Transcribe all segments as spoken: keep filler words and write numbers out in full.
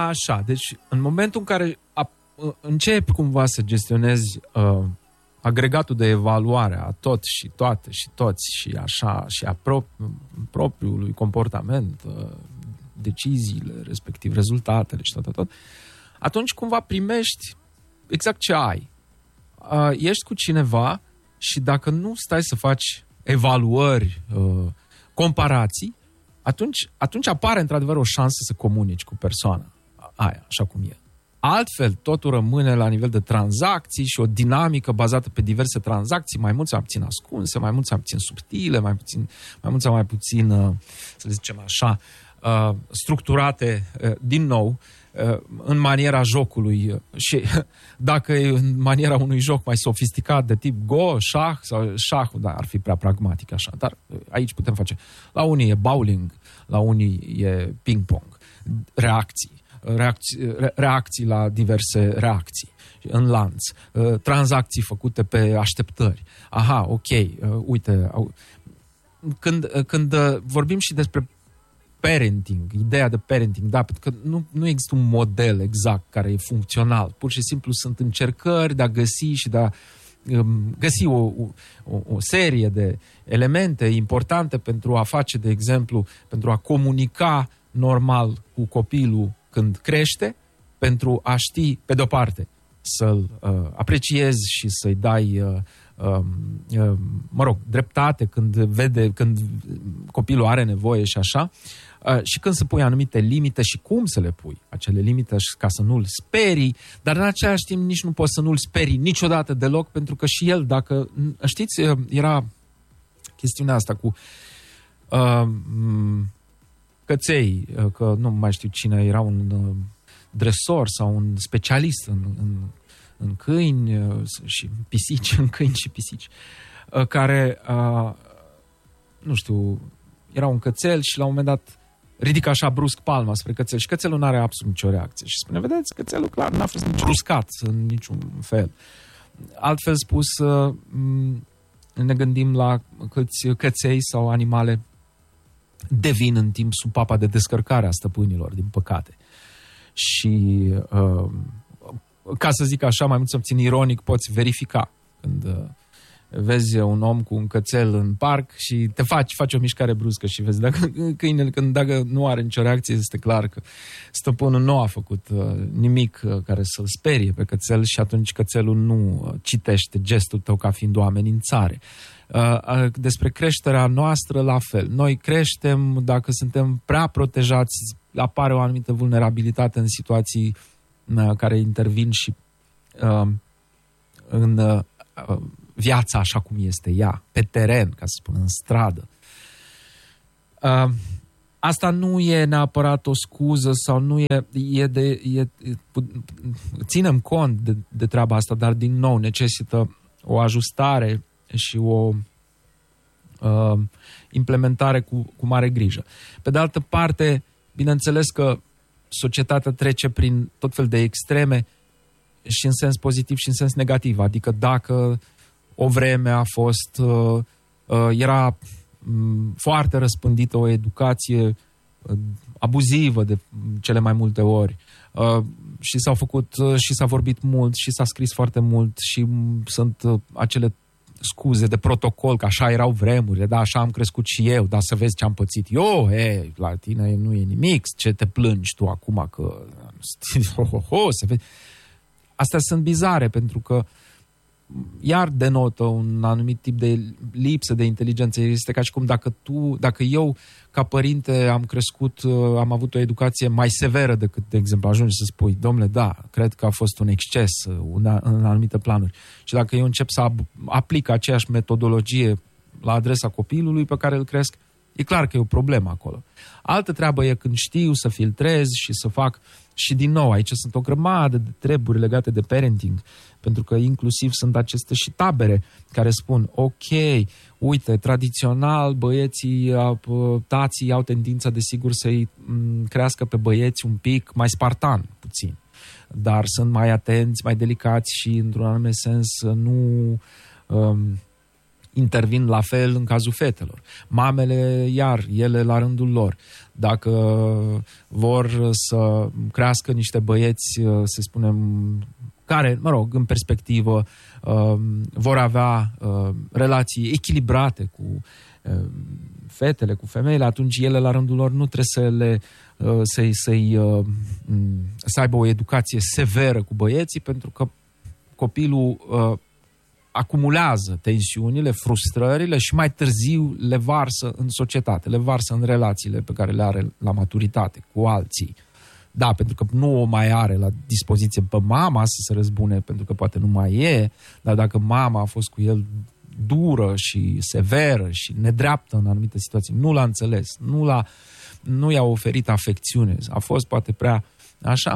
Așa, deci în momentul în care a, începi cumva să gestionezi uh, agregatul de evaluare a tot și toate și toți și așa și a pro, propriului comportament, uh, deciziile, respectiv rezultatele și tot, tot, tot, atunci cumva primești exact ce ai. Uh, ești cu cineva și dacă nu stai să faci evaluări, uh, comparații, atunci, atunci apare într-adevăr o șansă să comunici cu persoana aia, așa cum e. Altfel, totul rămâne la nivel de tranzacții și o dinamică bazată pe diverse tranzacții, mai mult sau mai puțin ascunse, mai mult sau mai puțin subtile, mai, puțin, mai mult sau mai puțin, să le zicem așa, structurate, din nou, în maniera jocului. Și dacă e în maniera unui joc mai sofisticat de tip Go, șah, sau șahul, da, ar fi prea pragmatic așa, dar aici putem face. La unii e bowling, la unii e ping-pong, reacții. Reacții, reacții la diverse reacții în lanț, tranzacții făcute pe așteptări. Aha, ok, uite, când, când vorbim și despre parenting, ideea de parenting, da, pentru că nu, nu există un model exact care e funcțional, pur și simplu sunt încercări de a găsi și de a um, găsi o, o, o serie de elemente importante pentru a face, de exemplu, pentru a comunica normal cu copilul când crește, pentru a ști, pe de-o parte, să-l uh, apreciezi și să-i dai, uh, uh, uh, mă rog, dreptate când vede, când copilul are nevoie și așa, uh, și când să pui anumite limite și cum să le pui acele limite ca să nu-l sperii, dar în același timp nici nu poți să nu-l sperii niciodată deloc, pentru că și el, dacă, știți, era chestiunea asta cu uh, căței, că nu mai știu cine era, un uh, dresor sau un specialist în, în, în câini uh, și pisici, în câini și pisici, uh, care, uh, nu știu, era un cățel și la un moment dat ridică așa brusc palma spre cățel și cățelul nu are absolut nicio reacție și spune, vedeți, cățelul clar n-a fost bruscat în niciun fel. Altfel spus, uh, ne gândim la câți căței sau animale devin în timp sub papa de descărcare a stăpânilor, din păcate. Și, uh, ca să zic așa, mai mult sau puțin ironic, poți verifica când uh, vezi un om cu un cățel în parc și te faci, faci o mișcare bruscă și vezi dacă câinele, când dacă nu are nicio reacție, este clar că stăpânul nu a făcut uh, nimic uh, care să-l sperie pe cățel și atunci cățelul nu uh, citește gestul tău ca fiind o amenințare. Despre creșterea noastră, la fel. Noi creștem, dacă suntem prea protejați, apare o anumită vulnerabilitate în situații care intervin și uh, în uh, viața așa cum este ea, pe teren, ca să spun, în stradă. Uh, asta nu e neapărat o scuză sau nu e, e de... E, ținem cont de, de treaba asta, dar din nou necesită o ajustare și o uh, implementare cu, cu mare grijă. Pe de altă parte, bineînțeles că societatea trece prin tot fel de extreme și în sens pozitiv și în sens negativ. Adică dacă o vreme a fost, uh, uh, era um, foarte răspândită o educație uh, abuzivă de cele mai multe ori, uh, și s-au făcut uh, și s-a vorbit mult și s-a scris foarte mult și um, sunt uh, acele scuze de protocol, că așa erau vremurile, da, așa am crescut și eu, dar să vezi ce am pățit eu, e, la tine nu e nimic, ce te plângi tu acum că ho, ho, ho, să vezi. Astea sunt bizare, pentru că iar denotă un anumit tip de lipsă de inteligență. Este ca și cum dacă tu, dacă eu ca părinte am crescut, am avut o educație mai severă decât, de exemplu, ajungi să spui, domnule, da, cred că a fost un exces una, în anumite planuri. Și dacă eu încep să aplic aceeași metodologie la adresa copilului pe care îl cresc, e clar că e o problemă acolo. Altă treabă e când știu să filtrez și să fac. Și din nou, aici sunt o grămadă de treburi legate de parenting, pentru că inclusiv sunt aceste și tabere care spun, ok, uite, tradițional băieții, tații au tendința, desigur, să-i crească pe băieți un pic mai spartan, puțin, dar sunt mai atenți, mai delicați și, într-un anume sens, nu, um, intervin la fel în cazul fetelor. Mamele, iar, ele la rândul lor. Dacă vor să crească niște băieți, să spunem, care, mă rog, în perspectivă, vor avea relații echilibrate cu fetele, cu femeile, atunci ele la rândul lor nu trebuie să le să-i, să-i, să aibă o educație severă cu băieții, pentru că copilul acumulează tensiunile, frustrările și mai târziu le varsă în societate, le varsă în relațiile pe care le are la maturitate cu alții. Da, pentru că nu o mai are la dispoziție pe mama să se răzbune, pentru că poate nu mai e, dar dacă mama a fost cu el dură și severă și nedreaptă în anumite situații, nu l-a înțeles, nu, l-a, nu i-a oferit afecțiune, a fost poate prea așa,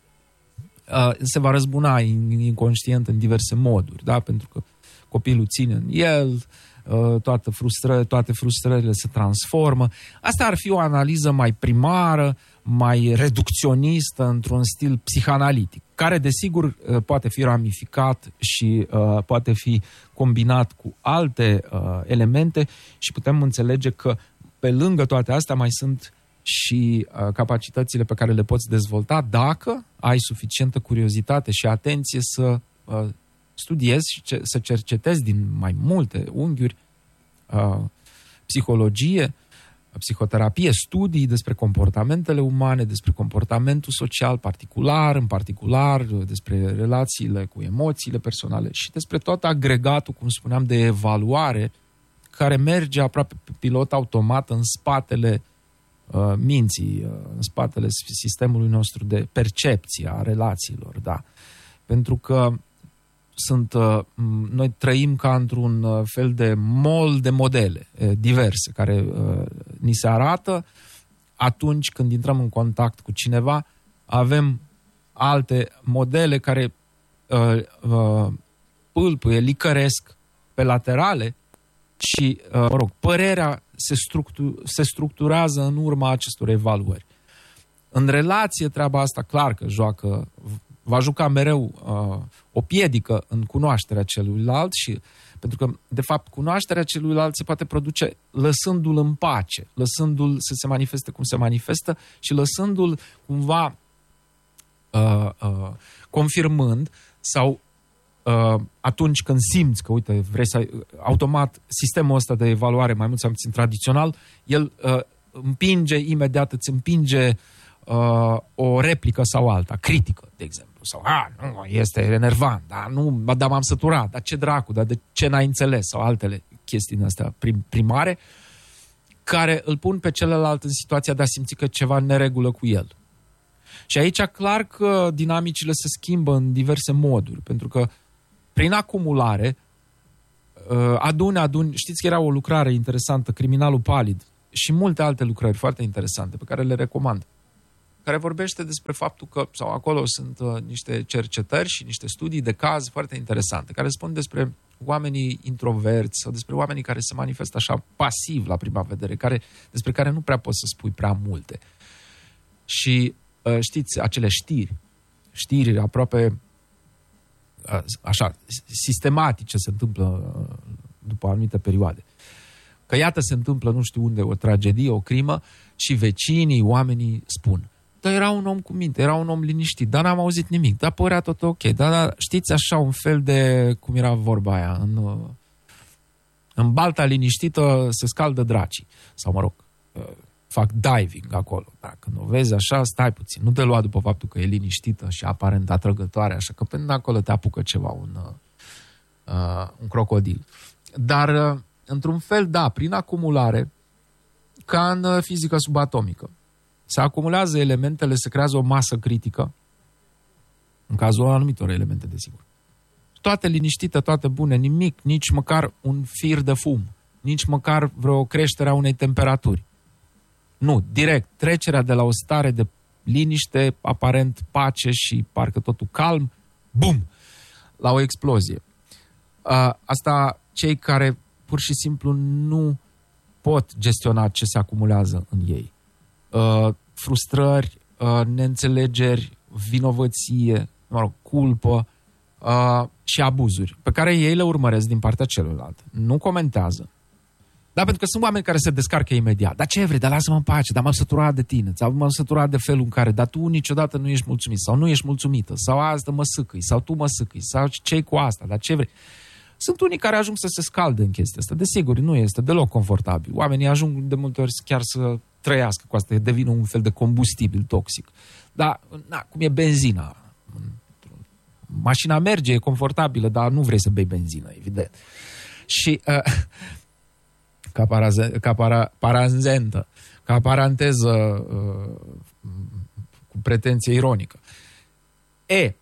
se va răzbuna inconștient în diverse moduri, da? Pentru că copilul ține în el, toate, frustră, toate frustrările se transformă. Asta ar fi o analiză mai primară, mai reducționistă, într-un stil psihanalitic, care desigur poate fi ramificat și uh, poate fi combinat cu alte uh, elemente și putem înțelege că pe lângă toate astea mai sunt și uh, capacitățile pe care le poți dezvolta dacă ai suficientă curiozitate și atenție să uh, studiezi și ce, să cercetezi din mai multe unghiuri uh, psihologie, psihoterapie, studii despre comportamentele umane, despre comportamentul social particular, în particular, despre relațiile cu emoțiile personale și despre tot agregatul, cum spuneam, de evaluare care merge aproape pe pilot automat în spatele uh, minții, uh, în spatele sistemului nostru de percepție a relațiilor, da. Pentru că sunt, uh, noi trăim ca într-un uh, fel de mol de modele uh, diverse, care uh, ni se arată atunci când intrăm în contact cu cineva. Avem alte modele care uh, uh, pâlpâie, licăresc pe laterale și, uh, mă rog, părerea se, structu- se structurează în urma acestor evaluări. În relație, treaba asta clar că joacă, va juca mereu uh, o piedică în cunoașterea celuilalt și pentru că, de fapt, cunoașterea celuilalt se poate produce lăsându-l în pace, lăsându-l să se manifeste cum se manifestă și lăsându-l cumva uh, uh, confirmând sau uh, atunci când simți că, uite, vrei să ai, automat, sistemul ăsta de evaluare mai mult sau mai puțin tradițional, el uh, împinge imediat, îți împinge uh, o replică sau alta, critică, de exemplu. Sau, a, nu, este enervant, dar nu, dar m-am săturat, dar ce dracu, dar de ce n-ai înțeles? Sau altele chestii din astea prim, primare, care îl pun pe celălalt în situația de a simți că ceva în neregulă cu el. Și aici clar că dinamicile se schimbă în diverse moduri, pentru că prin acumulare aduni, aduni, știți că era o lucrare interesantă, Criminalul Palid, și multe alte lucrări foarte interesante pe care le recomand, care vorbește despre faptul că, sau acolo sunt uh, niște cercetări și niște studii de caz foarte interesante, care spun despre oamenii introverți sau despre oamenii care se manifestă așa pasiv la prima vedere, care, despre care nu prea poți să spui prea multe. Și uh, știți, acele știri, știri aproape uh, așa, sistematice se întâmplă uh, după anumite perioade. Că iată se întâmplă nu știu unde o tragedie, o crimă și vecinii, oamenii spun: dar era un om cu minte, era un om liniștit, dar n-am auzit nimic, dar părea tot ok. Dar, dar știți așa un fel de, cum era vorba aia, în, în balta liniștită se scaldă dracii. Sau mă rog, fac diving acolo. Da, când o vezi așa, stai puțin. Nu te lua după faptul că e liniștită și aparent atrăgătoare, așa că până acolo te apucă ceva, un, uh, un crocodil. Dar, uh, într-un fel, da, prin acumulare, ca în fizică subatomică, se acumulează elementele, se creează o masă critică, în cazul anumitor elemente, desigur. Toate liniștite, toate bune, nimic, nici măcar un fir de fum, nici măcar vreo creștere a unei temperaturi. Nu, direct, trecerea de la o stare de liniște, aparent pace și parcă totul calm, bum, la o explozie. Asta cei care pur și simplu nu pot gestiona ce se acumulează în ei. Frustrări, neînțelegeri, vinovăție, mă rog, culpă, uh, și abuzuri pe care ei le urmăresc din partea celuilalt. Nu comentează. Dar pentru că sunt oameni care se descarcă imediat. Dar ce vrei? Dar lasă-mă în pace, dar m-am săturat de tine, sau m-am săturat de felul în care, dar tu niciodată nu ești mulțumit, sau nu ești mulțumită, sau asta mă sâcâi, sau tu mă sâcâi, sau ce-i cu asta, dar ce vrei? Sunt unii care ajung să se scalde în chestia asta. Desigur, nu este deloc confortabil. Oamenii ajung de multe ori chiar să trăiască cu asta, devină un fel de combustibil toxic. Dar, na, cum e benzina. Mașina merge, e confortabilă, dar nu vrei să bei benzină, evident. Și... Uh, ca, paraze, ca para, paranzentă, ca paranteză uh, cu pretenție ironică. E,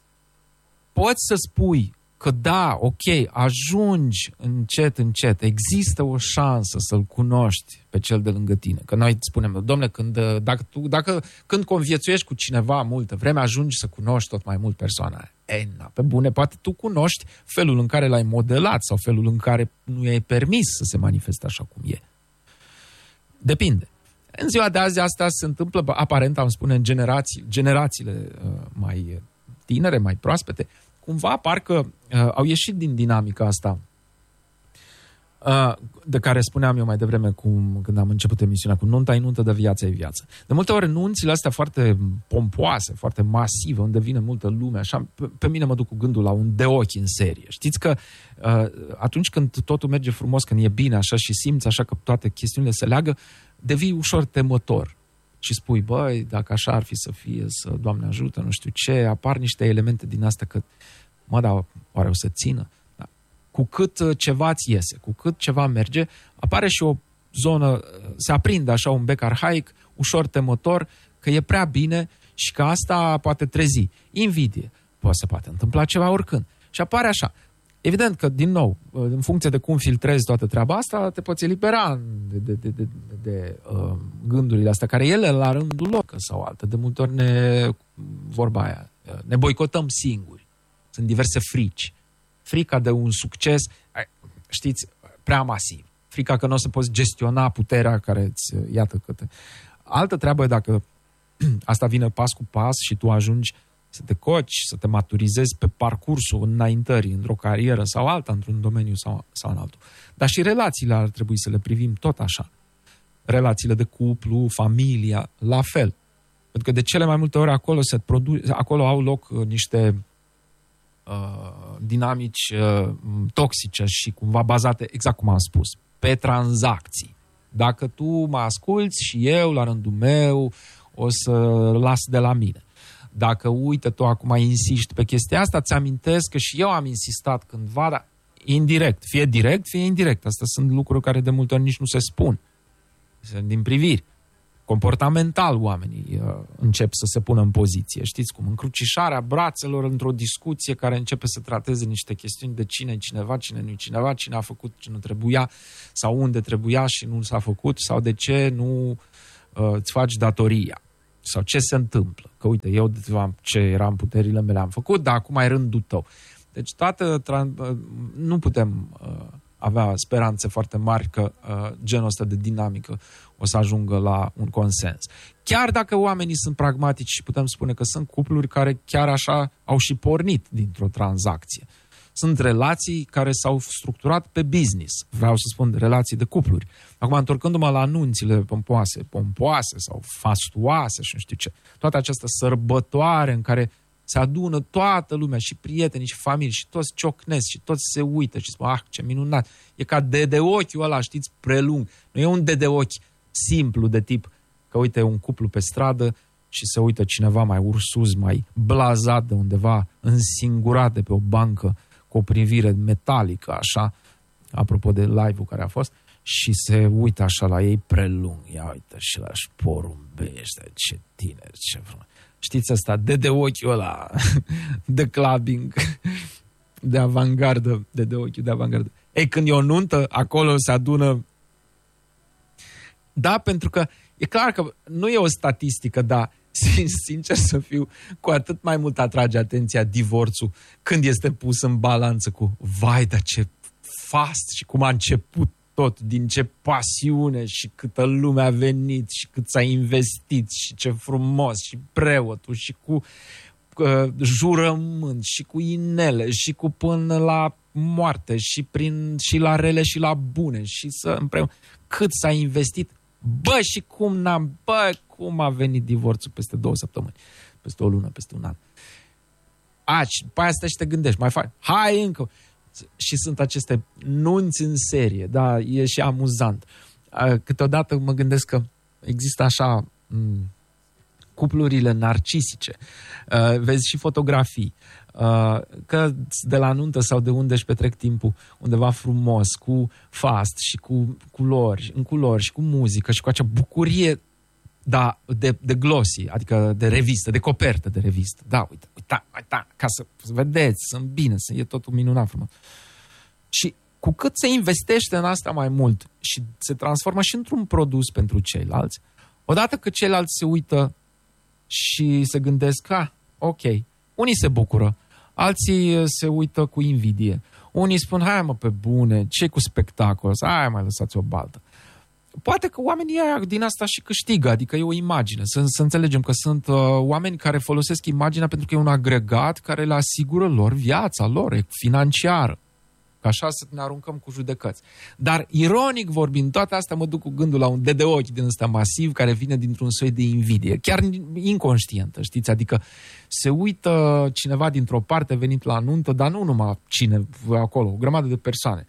poți să spui că da, ok, ajungi încet, încet, există o șansă să-l cunoști pe cel de lângă tine. Că noi spunem, domnule, când, dacă, tu, dacă, când conviețuiești cu cineva multă vreme, ajungi să cunoști tot mai mult persoana aia. E, na, pe bune, poate tu cunoști felul în care l-ai modelat sau felul în care nu i-ai permis să se manifeste așa cum e. Depinde. În ziua de azi asta se întâmplă, aparent, am spune, în generații, generațiile uh, mai tinere, mai proaspete, cumva parcă uh, au ieșit din dinamica asta uh, de care spuneam eu mai devreme cum, când am început emisiunea cu nunta e nuntă, de viață e viață. De multe ori nunțile astea foarte pompoase, foarte masive, unde vine multă lume, așa, pe, pe mine mă duc cu gândul la un de ochi în serie. Știți că uh, atunci când totul merge frumos, când e bine așa și simți așa că toate chestiunile se leagă, devii ușor temător. Și spui, băi, dacă așa ar fi să fie, să Doamne ajută, nu știu ce, apar niște elemente din astea că, mă, dar oare o să țină? Da. Cu cât ceva ți iese, cu cât ceva merge, apare și o zonă, se aprinde așa un bec arhaic, ușor temător, că e prea bine și că asta poate trezi invidie. Poate se poate întâmpla ceva oricând. Și apare așa. Evident că, din nou, în funcție de cum filtrezi toată treaba asta, te poți elibera de, de, de, de, de, de uh, gândurile astea, care ele, la rândul lor, sau altă, de multe ori ne, vorba aia, ne boicotăm singuri. Sunt diverse frici. Frica de un succes, știți, prea masiv. Frica că nu o să poți gestiona puterea care îți, iată câte. Altă treabă e dacă asta vine pas cu pas și tu ajungi să te coci, să te maturizezi pe parcursul înaintării, într-o carieră sau alta, într-un domeniu sau, sau în altul. Dar și relațiile ar trebui să le privim tot așa. Relațiile de cuplu, familia, la fel. Pentru că de cele mai multe ori acolo, se produ- acolo au loc niște uh, dinamici uh, toxice și cumva bazate, exact cum am spus, pe tranzacții. Dacă tu mă asculți și eu, la rândul meu, o să las de la mine. Dacă, uite, tu acum insiști pe chestia asta, ți amintesc că și eu am insistat cândva, dar indirect. Fie direct, fie indirect. Astea sunt lucruri care de multe ori nici nu se spun. Sunt din priviri. Comportamental oamenii uh, încep să se pună în poziție. Știți cum? Încrucișarea brațelor într-o discuție care începe să trateze niște chestiuni de cine e cineva, cine nu e cineva, cine a făcut ce nu trebuia sau unde trebuia și nu s-a făcut sau de ce nu uh, îți faci datoria. Sau ce se întâmplă. Că uite, eu ce eram puterile mele am făcut, dar acum e rândul tău. Deci toată, nu putem uh, avea speranțe foarte mari că uh, genul ăsta de dinamică o să ajungă la un consens. Chiar dacă oamenii sunt pragmatici și putem spune că sunt cupluri care chiar așa au și pornit dintr-o tranzacție. Sunt relații care s-au structurat pe business. Vreau să spun relații de cupluri. Acum, întorcându-mă la anunțile pompoase, pompoase sau fastuoase și nu știu ce, toată această sărbătoare în care se adună toată lumea, și prietenii, și familii, și toți ciocnesc, și toți se uită și spun, ah, ce minunat. E ca de ochiul ăla, știți, prelung. Nu e un de ochi simplu de tip că, uite, un cuplu pe stradă și se uită cineva mai ursuz, mai blazat de undeva, însingurat de pe o bancă, cu o privire metalică, așa, apropo de live-ul care a fost, și se uită așa la ei prelung. Ia uite și la porumbește, ce tineri, ce frumos. Știți asta, de de ochiul ăla, de clubbing, de avangardă, de de ochiul de avangardă. Ei, când e o nuntă, acolo se adună. Da, pentru că e clar că nu e o statistică, dar sincer să fiu, cu atât mai mult atrage atenția divorțul când este pus în balanță cu, vai, dar ce fast și cum a început tot, din ce pasiune și câtă lume a venit și cât s-a investit și ce frumos și preotul și cu uh, jurământ și cu inele și cu până la moarte și, prin, și la rele și la bune și să împreună. Cât s-a investit? Bă, și cum n-am... Bă, cum a venit divorțul peste două săptămâni, peste o lună, peste un an. Aci, pe aia stai și te gândești, mai faci, hai încă. Și sunt aceste nunți în serie, da, e și amuzant. Câteodată mă gândesc că există așa m- cuplurile narcisice. Uh, vezi și fotografii. Uh, că de la nuntă sau de unde își petrec timpul undeva frumos, cu fast și cu culori, în culori și cu muzică și cu acea bucurie, da, de, de glossy, adică de revistă, de copertă de revistă. Da, uite, uita, uita, ca să, să vedeți, sunt bine, să e totul minunat frumos. Și cu cât se investește în asta mai mult și se transformă și într-un produs pentru ceilalți, odată că ceilalți se uită și se gândesc, ah, ok, unii se bucură, alții se uită cu invidie, unii spun, hai mă, pe bune, ce cu spectacol, hai mai lăsați o baltă. Poate că oamenii aia din asta și câștigă, adică e o imagine. Să, să înțelegem că sunt uh, oameni care folosesc imaginea pentru că e un agregat care le asigură lor viața lor financiară. Că așa să ne aruncăm cu judecăți. Dar, ironic vorbind, toate astea mă duc cu gândul la un dede ochi din ăsta masiv care vine dintr-un soi de invidie, chiar inconștientă, știți? Adică se uită cineva dintr-o parte venit la nuntă, dar nu numai cine acolo, o grămadă de persoane.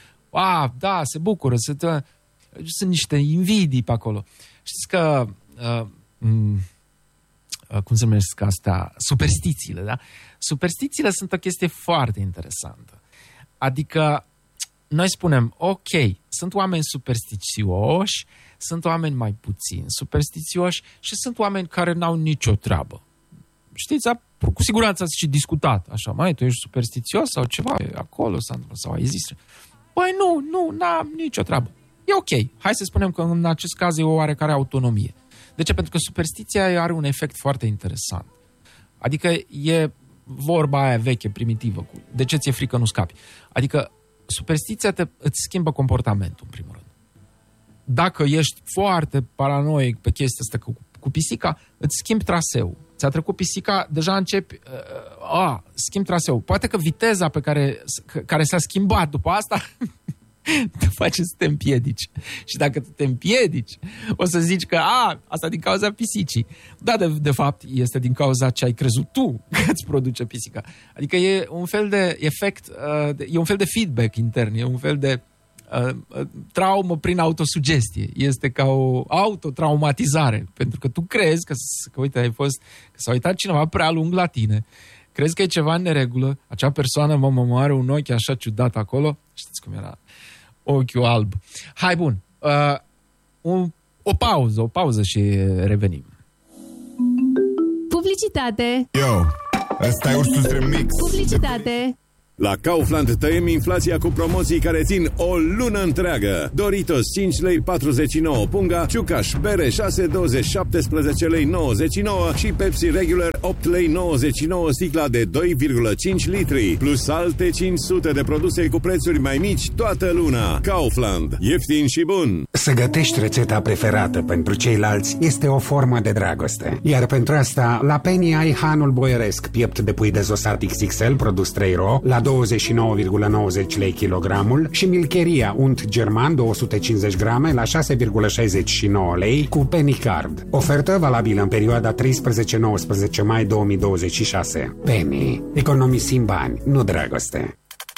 A, da, se bucură, se tă... sunt niște invidii pe acolo. Știți că uh, m- uh, cum se numesc astea? Superstițiile, da? Superstițiile sunt o chestie foarte interesantă. Adică noi spunem, ok, sunt oameni superstițioși, sunt oameni mai puțin superstițioși și sunt oameni care n-au nicio treabă. Știți, cu siguranță ați și discutat așa, mai tu ești superstițios sau ceva acolo sau ai zis. Păi nu, nu, n-am nicio treabă. E ok, hai să spunem că în acest caz e o oarecare autonomie. De ce? Pentru că superstiția are un efect foarte interesant. Adică e vorba aia veche, primitivă, cu de ce ți-e frică nu scapi. Adică superstiția te, îți schimbă comportamentul, în primul rând. Dacă ești foarte paranoic pe chestia asta cu, cu pisica, îți schimbi traseul. Ți-a trecut pisica, deja începi, uh, a, schimbi traseul. Poate că viteza pe care, care s-a schimbat după asta te face să te împiedici. Și dacă te împiedici, o să zici că a, asta din cauza pisicii. Da, de, de fapt, este din cauza ce ai crezut tu că îți produce pisica. Adică e un fel de efect, uh, e un fel de feedback intern, e un fel de uh, traumă prin autosugestie. Este ca o autotraumatizare. Pentru că tu crezi că, că uite, ai fost, că s-a uitat cineva prea lung la tine, crezi că e ceva în neregulă, acea persoană, mă, mă, are un ochi așa ciudat acolo, știți cum era? Ochiul alb. Hai, bun. Uh, un, o pauză, o pauză și revenim. Publicitate. Yo, ăsta e Ursus Remix. Publicitate. La Kaufland tăiem inflația cu promoții care țin o lună întreagă. Doritos cinci lei patruzeci și nouă punga, Ciucaș bere șase doze șaptesprezece lei nouăzeci și nouă și Pepsi Regular opt lei nouăzeci și nouă sticla de doi virgulă cinci litri, plus alte cinci sute de produse cu prețuri mai mici toată luna. Kaufland. Ieftin și bun. Să gătești rețeta preferată pentru ceilalți este o formă de dragoste. Iar pentru asta, la Penny ai hanul boieresc, piept de pui dezosat X X L, produs trei ro, la douăzeci și nouă virgulă nouăzeci lei kilogramul și Milcheria unt german două sute cincizeci grame la șase virgulă șaizeci și nouă lei cu Penny Card. Ofertă valabilă în perioada treisprezece nouăsprezece mai două mii douăzeci și șase. Penny. Economisim bani, nu dragoste.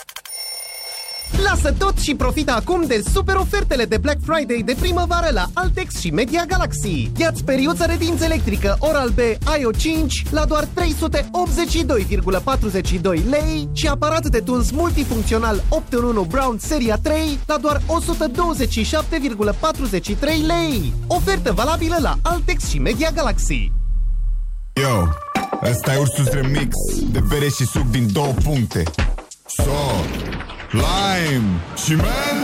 Lasă tot și profită acum de super ofertele de Black Friday de primăvară la Altex și Media Galaxy. Ia-ți periuță de dinți electrică Oral-B I O cinci la doar trei sute optzeci și doi virgulă patruzeci și doi lei și aparat de tuns multifuncțional opt în unu Brown Seria trei la doar o sută douăzeci și șapte virgulă patruzeci și trei lei. Ofertă valabilă la Altex și Media Galaxy. Yo, ăsta e Ursus Remix de bere și suc din două puncte. So, lime și man.